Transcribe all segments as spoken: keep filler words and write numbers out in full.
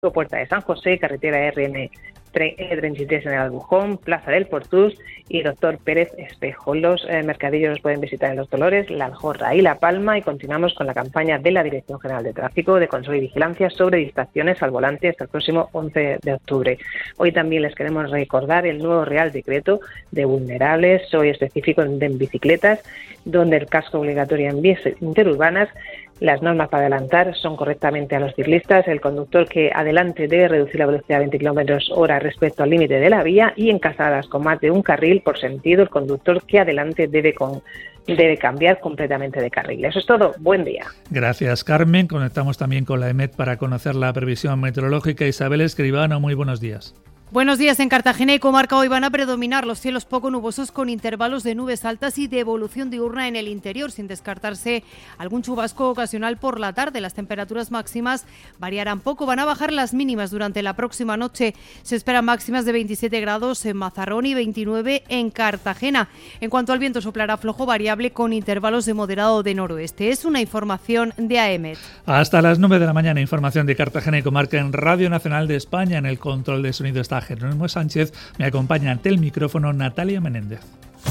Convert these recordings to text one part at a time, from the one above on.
Puerta de San José, carretera R N treinta y tres en el Albujón, Plaza del Portús y Doctor Pérez Espejo. Los eh, mercadillos los pueden visitar en Los Dolores, La Aljorra y La Palma, y continuamos con la campaña de la Dirección General de Tráfico de Control y Vigilancia sobre distracciones al volante hasta el próximo once de octubre. Hoy también les queremos recordar el nuevo Real Decreto de vulnerables, hoy específico en, en bicicletas, donde el casco obligatorio en vías interurbanas. Las normas para adelantar son correctamente a los ciclistas. El conductor que adelante debe reducir la velocidad a veinte kilómetros hora respecto al límite de la vía, y en calzadas con más de un carril por sentido, el conductor que adelante debe con debe cambiar completamente de carril. Eso es todo. Buen día. Gracias, Carmen. Conectamos también con la EMET para conocer la previsión meteorológica. Isabel Escribano, muy buenos días. Buenos días. En Cartagena y comarca hoy van a predominar los cielos poco nubosos con intervalos de nubes altas y de evolución diurna en el interior, sin descartarse algún chubasco ocasional por la tarde. Las temperaturas máximas variarán poco, van a bajar las mínimas durante la próxima noche. Se esperan máximas de veintisiete grados en Mazarrón y veintinueve en Cartagena. En cuanto al viento, soplará flojo variable con intervalos de moderado de noroeste. Es una información de AEMET. Hasta las nueve de la mañana, información de Cartagena y comarca en Radio Nacional de España. En el control de sonido está Jerónimo Sánchez, me acompaña ante el micrófono Natalia Menéndez.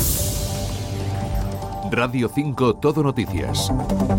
Radio cinco Todo Noticias.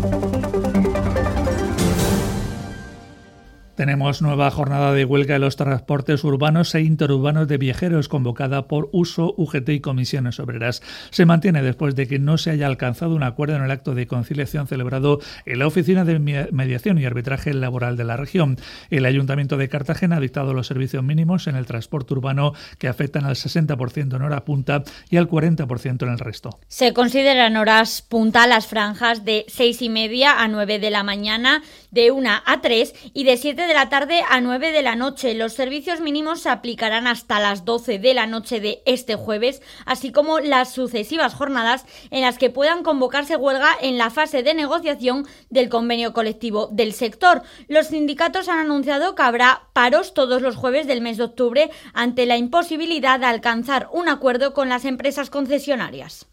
Tenemos nueva jornada de huelga de los transportes urbanos e interurbanos de viajeros convocada por U S O, U G T y Comisiones Obreras. Se mantiene después de que no se haya alcanzado un acuerdo en el acto de conciliación celebrado en la Oficina de Mediación y Arbitraje Laboral de la región. El Ayuntamiento de Cartagena ha dictado los servicios mínimos en el transporte urbano que afectan al sesenta por ciento en hora punta y al cuarenta por ciento en el resto. Se consideran horas punta las franjas de seis y media a nueve de la mañana, de una a tres y de siete de la tarde a nueve de la noche. Los servicios mínimos se aplicarán hasta las doce de la noche de este jueves, así como las sucesivas jornadas en las que puedan convocarse huelga en la fase de negociación del convenio colectivo del sector. Los sindicatos han anunciado que habrá paros todos los jueves del mes de octubre ante la imposibilidad de alcanzar un acuerdo con las empresas concesionarias.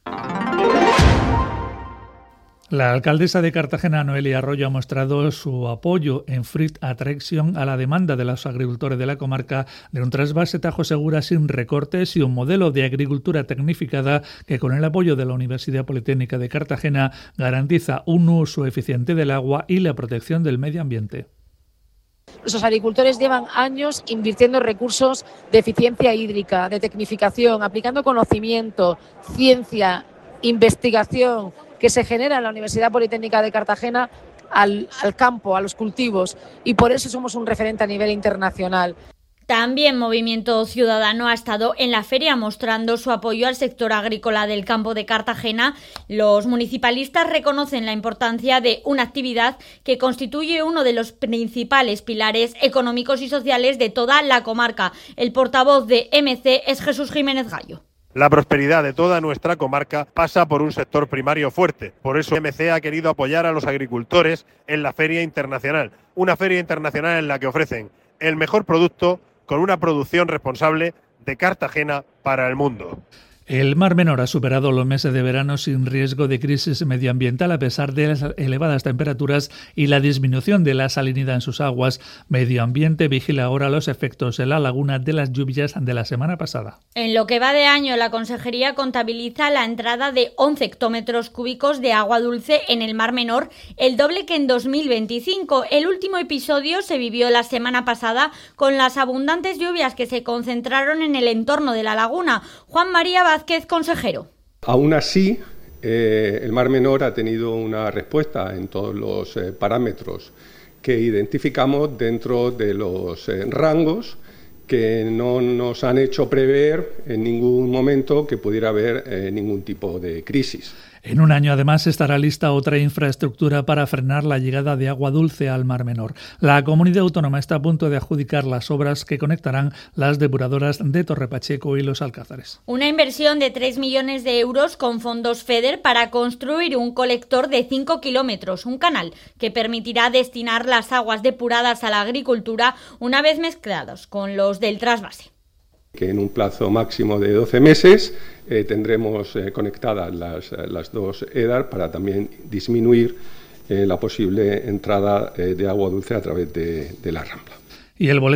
La alcaldesa de Cartagena, Noelia Arroyo, ha mostrado su apoyo en Fruit Attraction a la demanda de los agricultores de la comarca de un trasvase Tajo Segura sin recortes y un modelo de agricultura tecnificada que, con el apoyo de la Universidad Politécnica de Cartagena, garantiza un uso eficiente del agua y la protección del medio ambiente. Nuestros agricultores llevan años invirtiendo recursos de eficiencia hídrica, de tecnificación, aplicando conocimiento, ciencia, investigación que se genera en la Universidad Politécnica de Cartagena al, al campo, a los cultivos, y por eso somos un referente a nivel internacional. También Movimiento Ciudadano ha estado en la feria mostrando su apoyo al sector agrícola del campo de Cartagena. Los municipalistas reconocen la importancia de una actividad que constituye uno de los principales pilares económicos y sociales de toda la comarca. El portavoz de M C es Jesús Jiménez Gallo. La prosperidad de toda nuestra comarca pasa por un sector primario fuerte. Por eso M C ha querido apoyar a los agricultores en la Feria Internacional. Una feria internacional en la que ofrecen el mejor producto con una producción responsable de Cartagena para el mundo. El Mar Menor ha superado los meses de verano sin riesgo de crisis medioambiental a pesar de las elevadas temperaturas y la disminución de la salinidad en sus aguas. Medio Ambiente vigila ahora los efectos en la laguna de las lluvias de la semana pasada. En lo que va de año, la Consejería contabiliza la entrada de once hectómetros cúbicos de agua dulce en el Mar Menor, el doble que en dos mil veinticinco. El último episodio se vivió la semana pasada con las abundantes lluvias que se concentraron en el entorno de la laguna. Juan María Vázquez, consejero. Aún así, eh, el Mar Menor ha tenido una respuesta en todos los eh, parámetros que identificamos dentro de los eh, rangos que no nos han hecho prever en ningún momento que pudiera haber eh, ningún tipo de crisis. En un año, además, estará lista otra infraestructura para frenar la llegada de agua dulce al Mar Menor. La comunidad autónoma está a punto de adjudicar las obras que conectarán las depuradoras de Torrepacheco y Los Alcázares. Una inversión de tres millones de euros con fondos FEDER para construir un colector de cinco kilómetros, un canal que permitirá destinar las aguas depuradas a la agricultura una vez mezcladas con los del trasvase. Que en un plazo máximo de doce meses eh, tendremos eh, conectadas las, las dos EDAR para también disminuir eh, la posible entrada eh, de agua dulce a través de, de la Rambla. Y el boletín